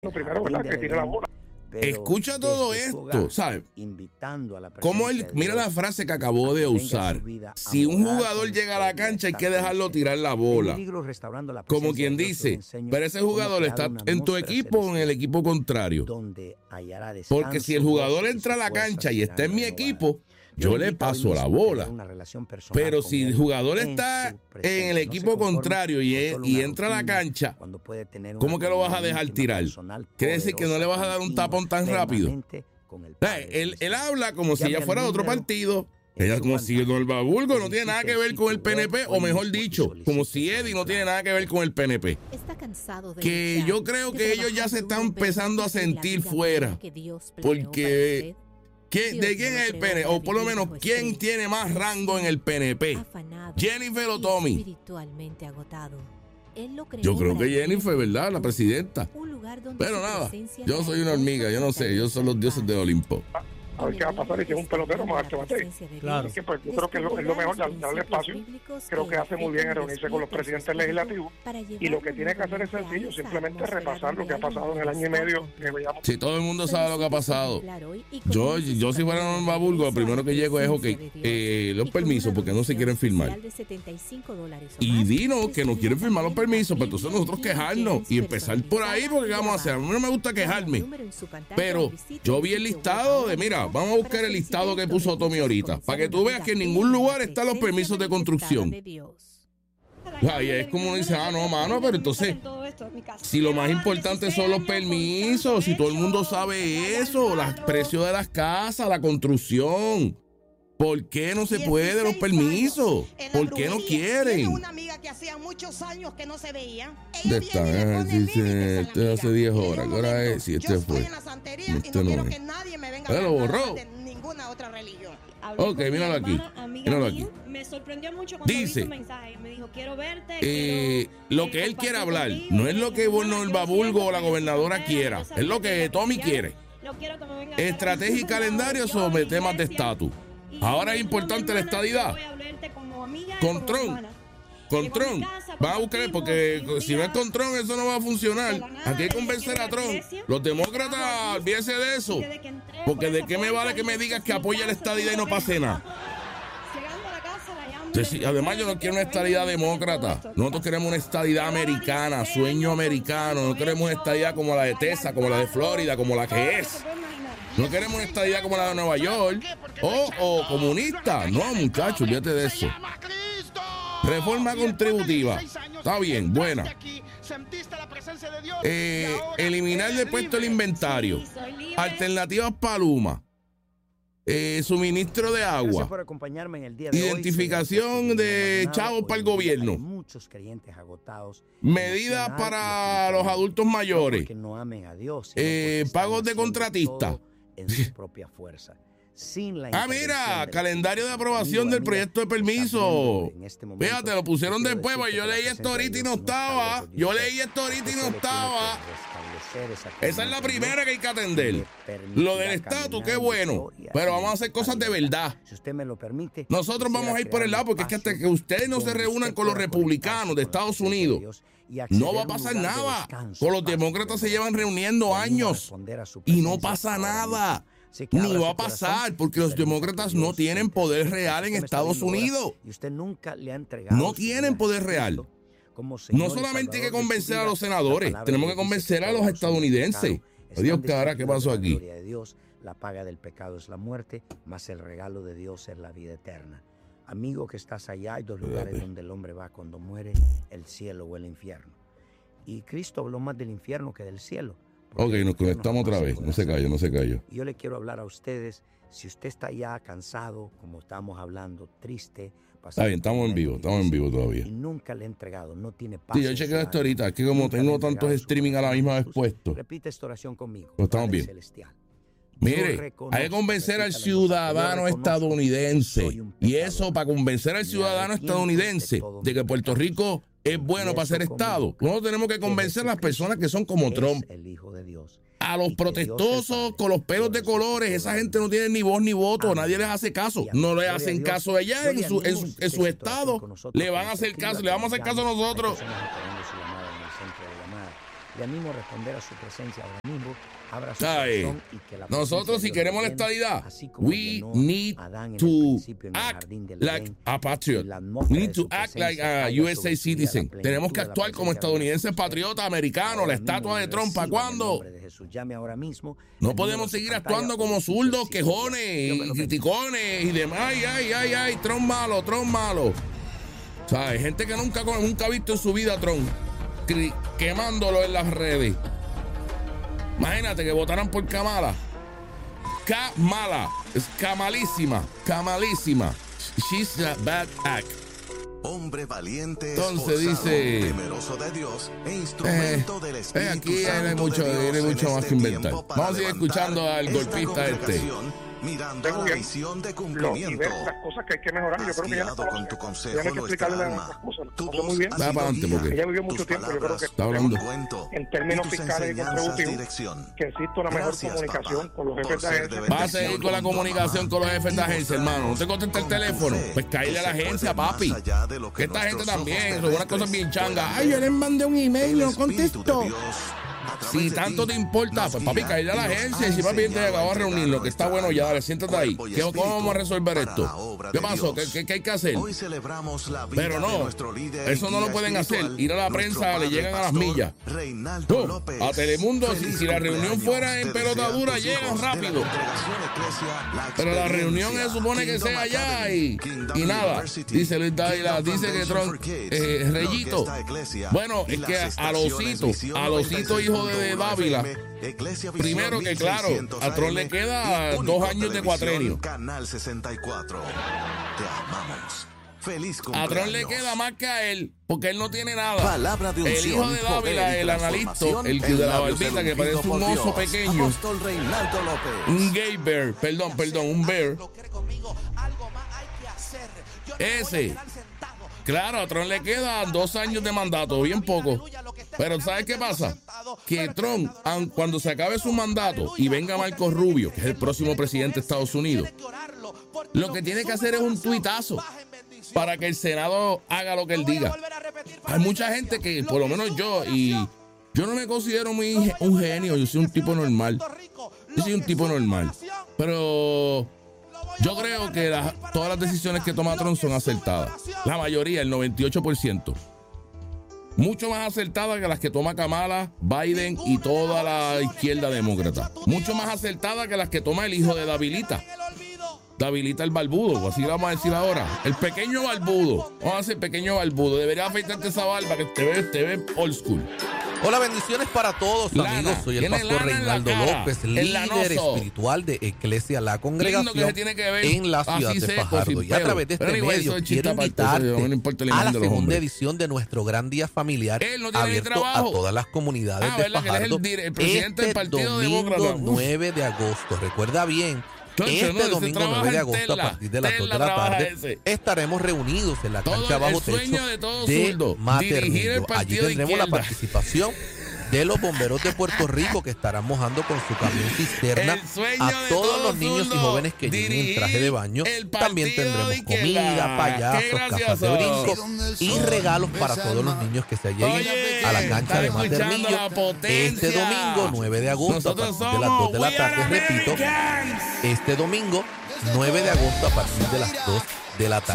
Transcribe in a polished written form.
lo primero, ¿verdad? Que tire la bola. Escucha todo esto, ¿sabes? Cómo él, mira la frase que acabó de usar. Si un jugador llega a la cancha hay que dejarlo tirar la bola. Como quien dice, pero ese jugador está en tu equipo o en el equipo contrario. Porque si el jugador entra a la cancha y está en mi equipo, yo le paso la bola. Pero si el jugador está en el equipo contrario y entra a la cancha, ¿cómo que lo vas a dejar tirar? Quiere decir que no le vas a dar un tapón tan rápido. Él habla como si ella fuera de otro partido. Ella como si el Babulgo no tiene nada que ver con el PNP, o mejor dicho, como si Eddie no tiene nada que ver con el PNP. Que yo creo que ellos ya se están empezando a sentir fuera. Porque... ¿de quién es el PNP? O por lo menos, ¿quién tiene más rango en el PNP? ¿Jennifer o Tommy? Yo creo que Jennifer, ¿verdad? La presidenta. Pero nada, yo soy una hormiga, yo no sé, yo soy los dioses de Olimpo. A ver qué va a pasar y si es un pelotero más que bate. Claro. Así que pues yo creo que es lo mejor darle espacio. Creo que hace muy bien en reunirse con los presidentes legislativos y lo que tiene que hacer es sencillo, simplemente repasar lo que ha pasado en el año y medio que veíamos. Si todo el mundo sabe lo que ha pasado. Yo si fuera Norma Burgo, lo primero que llego es los permisos porque no se quieren firmar. Y dinos que no quieren firmar los permisos, pero entonces nosotros quejarnos y empezar por ahí porque ¿qué vamos a hacer? A mí no me gusta quejarme. Pero yo vi el listado de, mira, vamos a buscar el listado que puso Tommy ahorita, para que tú veas que en ningún lugar están los permisos de construcción. Ay, es como uno dice, no, mano, pero entonces, si lo más importante son los permisos, si todo el mundo sabe eso, los precios de las casas, la construcción, ¿por qué no se puede los permisos? ¿Por qué no quieren? Una amiga que hacía muchos años que no se veía. Dice, hace 10 horas, ¿qué hora es? Si este fue. Este no es. Pero lo borró. Ninguna otra religión. Ok, míralo aquí. Míralo aquí. Me sorprendió mucho cuando dice, vi tu mensaje. Me dijo, quiero verte. Lo que él quiere hablar, no es lo que el Babulgo o la gobernadora quiera, es lo que Tommy quiere. Estrategia y calendario sobre temas de estatus. Ahora es importante la estadidad. Con Trump. Va a buscar, porque si no es con Trump, eso no va a funcionar. Aquí hay que convencer a Trump. Los demócratas, olvídense de eso. Porque de qué me vale que me digas que apoya la estadidad y no pase nada. Además, yo no quiero una estadidad demócrata. Nosotros queremos una estadidad americana, sueño americano. No queremos una estadidad como la de Texas, como la de Florida, como la que es. No queremos una estadidad como la de Nueva York. O comunista. No, muchachos, olvídate de eso. Reforma contributiva. Está bien, buena. Eliminar de puesto el inventario. Alternativas para Luma. Suministro de agua. Identificación de chavos para el gobierno. Medidas para los adultos mayores. Pagos de contratistas. Mira, calendario de aprobación del proyecto de permiso. Fíjate, lo pusieron después, pues yo leí esto ahorita y no estaba. Esa es la primera que hay que atender. Lo del estatus, qué bueno. Pero vamos a hacer cosas de verdad. Nosotros vamos a ir por el lado, porque es que hasta que ustedes no se reúnan con los republicanos de Estados Unidos, no va a pasar nada. Con los demócratas se llevan reuniendo años y no pasa nada. Ni va a pasar, porque los demócratas no tienen poder real en Estados Unidos. No tienen poder real. No solamente hay que convencer a los senadores, tenemos que convencer a los estadounidenses. Dios, cara, ¿qué pasó aquí? La paga del pecado es la muerte, mas el regalo de Dios es la vida eterna. Amigo que estás allá, hay dos lugares donde el hombre va cuando muere, el cielo o el infierno. Y Cristo habló más del infierno que del cielo. Ok, nos conectamos otra vez. No se cayó. Y yo le quiero hablar a ustedes. Si usted está ya cansado, como estábamos hablando, triste. Está bien, estamos en vivo todavía. Y nunca le he entregado, no tiene paz. Sí, yo chequeo esto ahorita. Es que como tengo tantos streaming a la misma vez puestos. Repite esta oración conmigo. Pues estamos bien. Celestial. Mire, hay que convencer al ciudadano estadounidense. Y eso, para convencer al ciudadano estadounidense de que Puerto Rico es bueno para ser Estado, nosotros tenemos que convencer a las personas que son como Trump. A los protestosos con los pelos de colores, esa gente no tiene ni voz ni voto, nadie les hace caso. No le hacen caso allá en su estado. Le van a hacer caso, le vamos a hacer caso a nosotros. Le animo a responder a su presencia ahora mismo. Abra su corazón y que la nosotros, si queremos la estadidad, we need to act like a patriot. We need to act like a USA citizen. Tenemos que actuar como estadounidenses patriotas americanos. La estatua de Trump, ¿para cuándo? No podemos seguir actuando como zurdos, quejones y criticones y demás. Ay, Trump malo, Trump malo. ¿Sabes? Gente que nunca ha visto en su vida a Trump, quemándolo en las redes. Imagínate que votaran por Kamala. Kamala. Es camalísima. She's a bad act. Hombre valiente, entonces dice, temeroso de Dios e instrumento del Espíritu aquí Santo hay mucho más que inventar. Vamos a seguir escuchando al golpista mirando a la visión de cumplimiento. Las cosas que hay que mejorar. Yo creo que ya con tu consejo que explicarle las cosas. Muy bien. Va para adelante porque ella vivió mucho tiempo. Yo creo que está hablando en términos fiscales y contributivos que existe una mejor comunicación con los jefes de agencia. Va a seguir con la comunicación con los jefes de agencia, hermano. No te contesta el teléfono, pues caíle a la agencia, papi. Que esta gente también, son unas cosas bien changas. Ay, yo les mandé un email y no contestó. Si tanto te importa, pues papi, caerle a la agencia y si papi te acabó a reunir, lo que está bueno ya, dale, siéntate ahí. ¿Cómo vamos a resolver esto? ¿Qué pasó? ¿Qué hay que hacer? Pero no, eso no lo pueden hacer. Ir a la prensa, le llegan a las millas. No, a Telemundo, si la reunión fuera en pelotadura, llegan rápido. Pero la reunión se supone que sea allá y nada. Dice Luis Dávila, dice que Trump, Reyito. Bueno, es que a Losito, hijo de Dávila, primero que claro, a Trump le queda 2 años de cuatrenio. A Trump le queda más que a él, porque él no tiene nada. El hijo de Dávila, el analista, el de la barbita, que parece un oso pequeño. Un gay bear, perdón, un bear. Ese. Claro, a Trump le quedan 2 años de mandato, bien poco. Pero ¿sabes qué pasa? Que Trump, cuando se acabe su mandato y venga Marco Rubio, que es el próximo presidente de Estados Unidos, lo que tiene que hacer es un tuitazo para que el Senado haga lo que él diga. Hay mucha gente que, por lo menos yo no me considero un genio, yo soy un tipo normal. Pero yo creo que todas las decisiones que toma Trump son acertadas. La mayoría, el 98%. Mucho más acertadas que las que toma Kamala, Biden y toda la izquierda demócrata. Mucho más acertadas que las que toma el hijo de Davilita. Davilita el barbudo, así lo vamos a decir ahora. El pequeño barbudo. Vamos a decir pequeño barbudo. Debería afeitarte esa barba que te ve old school. Hola, bendiciones para todos, amigos. Soy el pastor Reinaldo López, líder espiritual de Eclesia La Congregación en la ciudad de Fajardo. Y a través de este medio quiero invitarte a la segunda edición de nuestro gran día familiar abierto a todas las comunidades de Fajardo este domingo 9 de agosto. Recuerda bien, este domingo 9 de agosto a partir de las 2 de la tarde estaremos reunidos en la cancha bajo techo de Maternillo. Allí tendremos la participación de los bomberos de Puerto Rico, que estarán mojando con su camión cisterna a todos los niños y jóvenes que lleguen en traje de baño. También tendremos comida, payasos, cafés de brinco y regalos para todos los niños que se lleguen a la cancha de Maternillo este domingo 9 de agosto a partir de las 2 de la tarde. Repito, este domingo 9 de agosto a partir de las 2 de la tarde.